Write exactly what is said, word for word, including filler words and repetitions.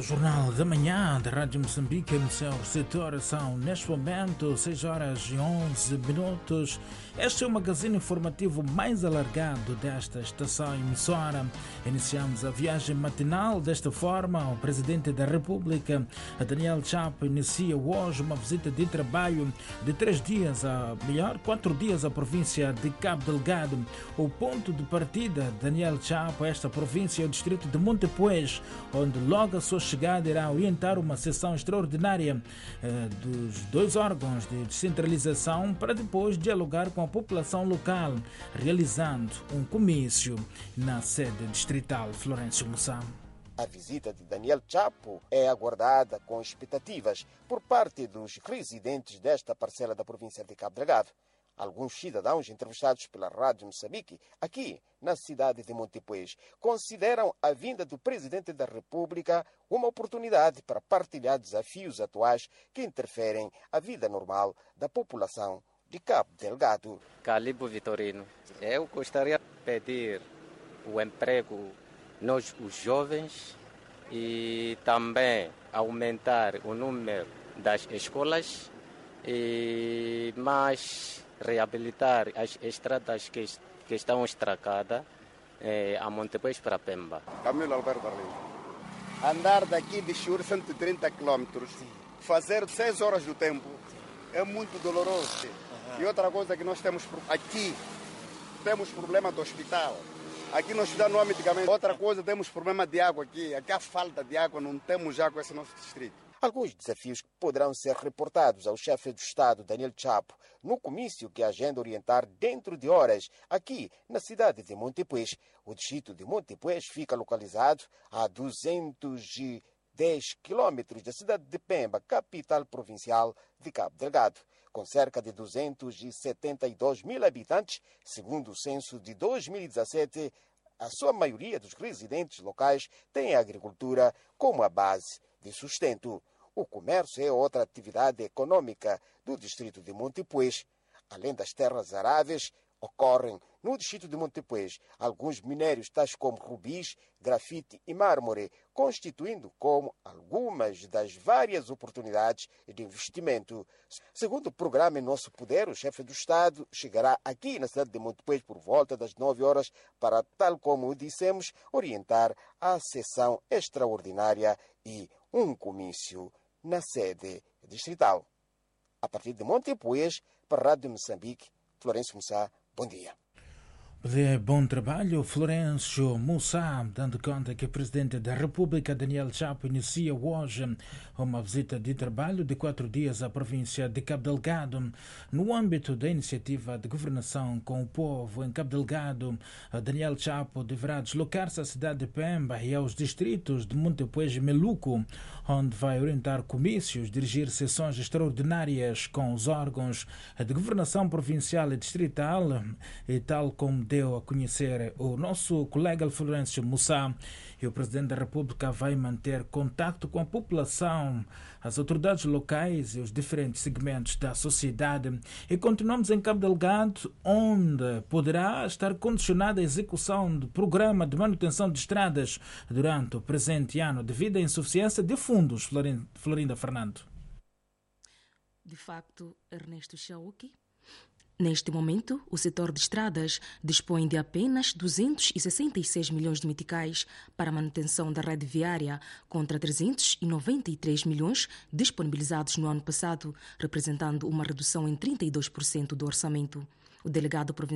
Jornal da Manhã da Rádio Moçambique no seu setor. São neste momento seis horas e onze minutos. Este é o magazine informativo mais alargado desta estação emissora. Iniciamos a viagem matinal desta forma. O Presidente da República, Daniel Chapo, inicia hoje uma visita de trabalho de três dias, a melhor, quatro dias à província de Cabo Delgado. O ponto de partida, Daniel Chapo, esta província é o distrito de Montepuez, onde logo a sua chegada irá orientar uma sessão extraordinária eh, dos dois órgãos de descentralização para depois dialogar com a população local, realizando um comício na sede distrital. Florencio Mussá. A visita de Daniel Chapo é aguardada com expectativas por parte dos residentes desta parcela da província de Cabo Delgado. Alguns cidadãos entrevistados pela Rádio Moçambique, aqui na cidade de Montepuez, consideram a vinda do Presidente da República uma oportunidade para partilhar desafios atuais que interferem a vida normal da população de Cabo Delgado. Calibo Vitorino, eu gostaria de pedir o emprego nós, os jovens, e também aumentar o número das escolas e mais reabilitar as estradas que, que estão estragadas eh, a Montepuez para Pemba. Camilo Alberto Arlindo. Andar daqui de Chur cento e trinta quilômetros, fazer seis horas do tempo, é muito doloroso. Uhum. E outra coisa que nós temos aqui, temos problema do hospital. Aqui no hospital não há medicamento. Outra coisa, temos problema de água aqui. Aqui há falta de água, não temos água nesse nosso distrito. Alguns desafios que poderão ser reportados ao chefe do Estado, Daniel Chapo, no comício que agenda orientar dentro de horas, aqui na cidade de Montepuez. O distrito de Montepuez fica localizado a duzentos e dez quilômetros da cidade de Pemba, capital provincial de Cabo Delgado. Com cerca de duzentos e setenta e dois mil habitantes, segundo o censo de dois mil e dezassete, a sua maioria dos residentes locais tem a agricultura como a base de sustento. O comércio é outra atividade econômica do distrito de Montepuez. Além das terras aráveis, ocorrem no distrito de Montepuez alguns minérios tais como rubis, grafite e mármore, constituindo como algumas das várias oportunidades de investimento. Segundo o programa Em Nosso Poder, o chefe do Estado chegará aqui na cidade de Montepuez por volta das nove horas para, tal como dissemos, orientar a sessão extraordinária e um comício na sede distrital. A partir de Montepuez, para a Rádio Moçambique, Florencio Mussá, bom dia. De bom trabalho, Florencio Mussá, dando conta que o Presidente da República, Daniel Chapo, inicia hoje uma visita de trabalho de quatro dias à província de Cabo Delgado. No âmbito da iniciativa de governação com o povo em Cabo Delgado, Daniel Chapo deverá deslocar-se à cidade de Pemba e aos distritos de Montepuez e Meluco, onde vai orientar comícios, dirigir sessões extraordinárias com os órgãos de governação provincial e distrital, e tal como deu a conhecer o nosso colega Florencio Mussá, e o Presidente da República vai manter contato com a população, as autoridades locais e os diferentes segmentos da sociedade. E continuamos em Cabo Delgado, onde poderá estar condicionada a execução do programa de manutenção de estradas durante o presente ano devido à insuficiência de fundos. Florinda Fernando. De facto, Ernesto Chauque. Neste momento, o setor de estradas dispõe de apenas duzentos e sessenta e seis milhões de meticais para a manutenção da rede viária, contra trezentos e noventa e três milhões disponibilizados no ano passado, representando uma redução em trinta e dois por cento do orçamento. O delegado provincial